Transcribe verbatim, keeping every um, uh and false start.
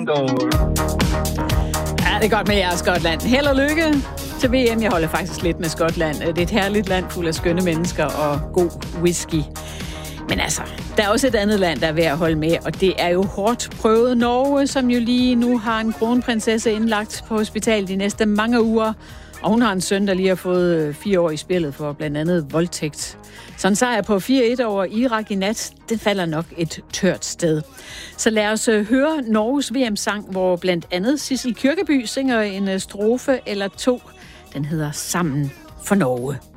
goal. Ja, det er godt med jer, Skotland. Held og lykke til V M. Jeg holder faktisk lidt med Skotland. Det er et herligt land fuld af skønne mennesker og god whisky. Men altså, der er også et andet land, der er ved at holde med, og det er jo hårdt prøvet Norge, som jo lige nu har en kronprinsesse indlagt på hospital de næste mange uger. Og hun har en søn, der lige har fået fire år i spillet for blandt andet voldtægt. Så en sejr på fire et over Irak i nat, det falder nok et tørt sted. Så lad os høre Norges V M-sang, hvor blandt andet Sissel Kyrkjebø synger en strofe eller to. Den hedder Sammen for Norge.